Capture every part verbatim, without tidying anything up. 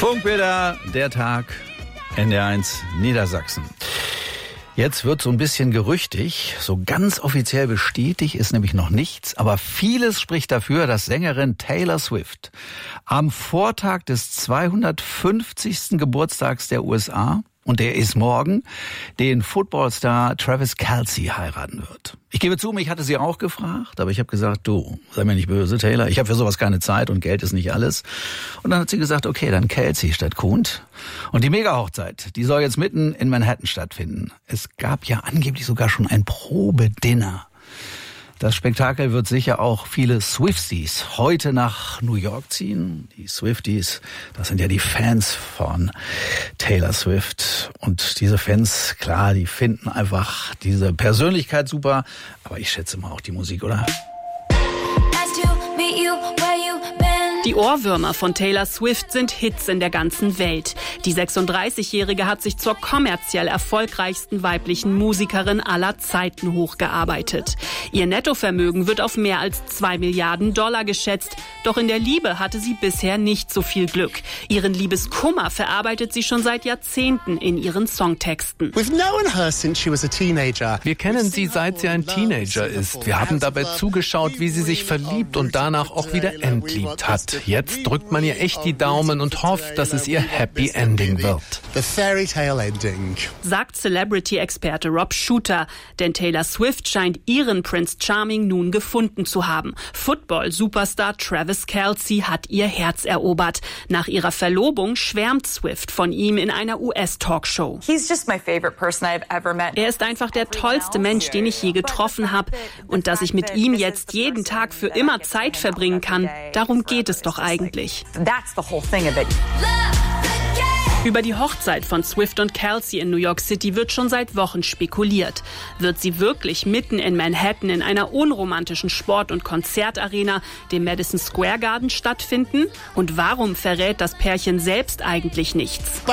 Funkbilder, der Tag, N D R eins Niedersachsen. Jetzt wird so ein bisschen gerüchtig, so ganz offiziell bestätigt ist nämlich noch nichts, aber vieles spricht dafür, dass Sängerin Taylor Swift am Vortag des zweihundertfünfzigsten Geburtstags der U S A, und der ist morgen, den Footballstar Travis Kelce heiraten wird. Ich gebe zu, mich hatte sie auch gefragt, aber ich habe gesagt, du, sei mir nicht böse, Taylor, ich habe für sowas keine Zeit und Geld ist nicht alles. Und dann hat sie gesagt, okay, dann Kelce statt Kuhnt. Und die Mega-Hochzeit, die soll jetzt mitten in Manhattan stattfinden. Es gab ja angeblich sogar schon ein Probedinner. Das Spektakel wird sicher auch viele Swifties heute nach New York ziehen. Die Swifties, das sind ja die Fans von Taylor Swift. Und diese Fans, klar, die finden einfach diese Persönlichkeit super. Aber ich schätze mal auch die Musik, oder? Die Ohrwürmer von Taylor Swift sind Hits in der ganzen Welt. Die sechsunddreißigjährige hat sich zur kommerziell erfolgreichsten weiblichen Musikerin aller Zeiten hochgearbeitet. Ihr Nettovermögen wird auf mehr als zwei Milliarden Dollar geschätzt. Doch in der Liebe hatte sie bisher nicht so viel Glück. Ihren Liebeskummer verarbeitet sie schon seit Jahrzehnten in ihren Songtexten. Wir kennen sie, seit sie ein Teenager ist. Wir haben dabei zugeschaut, wie sie sich verliebt und danach auch wieder entliebt hat. Jetzt drückt man ihr echt die Daumen und hofft, dass es ihr Happy Ending wird. Sagt Celebrity-Experte Rob Shooter. Denn Taylor Swift scheint ihren Prince Charming nun gefunden zu haben. Football-Superstar Travis Kelce hat ihr Herz erobert. Nach ihrer Verlobung schwärmt Swift von ihm in einer U S-Talkshow. Er ist einfach der tollste Mensch, den ich je getroffen habe. Und dass ich mit ihm jetzt jeden Tag für immer Zeit verbringen kann, darum geht es doch eigentlich. Über die Hochzeit von Swift und Kelce in New York City wird schon seit Wochen spekuliert. Wird sie wirklich mitten in Manhattan in einer unromantischen Sport- und Konzertarena, dem Madison Square Garden, stattfinden? Und warum verrät das Pärchen selbst eigentlich nichts?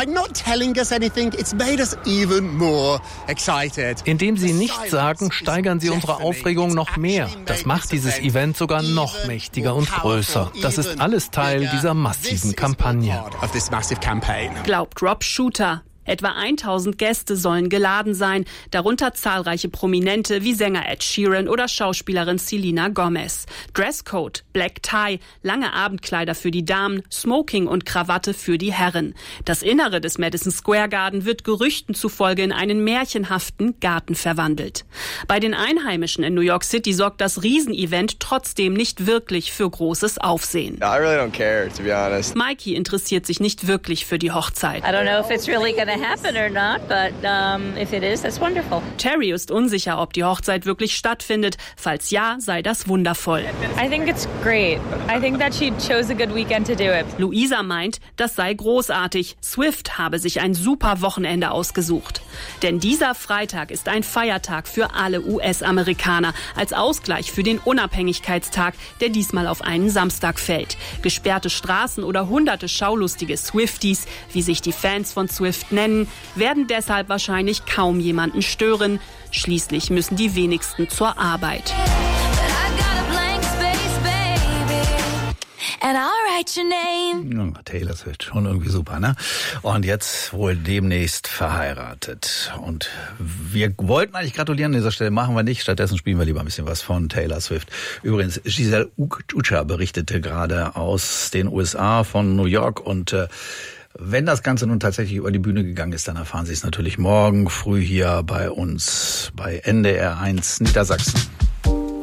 Indem sie nichts sagen, steigern sie unsere Aufregung noch mehr. Das macht dieses Event sogar noch mächtiger und größer. Das ist alles Teil dieser massiven Kampagne. Glaubt Rob Shooter. Etwa tausend Gäste sollen geladen sein, darunter zahlreiche Prominente wie Sänger Ed Sheeran oder Schauspielerin Selena Gomez. Dresscode, Black Tie, lange Abendkleider für die Damen, Smoking und Krawatte für die Herren. Das Innere des Madison Square Garden wird Gerüchten zufolge in einen märchenhaften Garten verwandelt. Bei den Einheimischen in New York City sorgt das Riesenevent trotzdem nicht wirklich für großes Aufsehen. I really don't care, to be honest. Mikey interessiert sich nicht wirklich für die Hochzeit. I don't know if it's really gonna happen or not, but um, if it is, that's wonderful. Terry ist unsicher, ob die Hochzeit wirklich stattfindet. Falls ja, sei das wundervoll. I think it's great. I think that she chose a good weekend to do it. Luisa meint, das sei großartig. Swift habe sich ein super Wochenende ausgesucht. Denn dieser Freitag ist ein Feiertag für alle U S-Amerikaner, als Ausgleich für den Unabhängigkeitstag, der diesmal auf einen Samstag fällt. Gesperrte Straßen oder hunderte schaulustige Swifties, wie sich die Fans von Swift nennen, werden deshalb wahrscheinlich kaum jemanden stören. Schließlich müssen die wenigsten zur Arbeit. Ja, Taylor Swift, schon irgendwie super, ne? Und jetzt wohl demnächst verheiratet. Und wir wollten eigentlich gratulieren an dieser Stelle, machen wir nicht. Stattdessen spielen wir lieber ein bisschen was von Taylor Swift. Übrigens, Giselle Ucha berichtete gerade aus den U S A, von New York. Und äh, wenn das Ganze nun tatsächlich über die Bühne gegangen ist, dann erfahren Sie es natürlich morgen früh hier bei uns bei N D R eins Niedersachsen.